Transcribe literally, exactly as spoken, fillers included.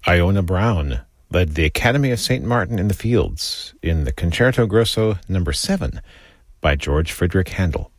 Iona Brown led the Academy of Saint Martin in the Fields in the Concerto Grosso number seven by George Friedrich Handel.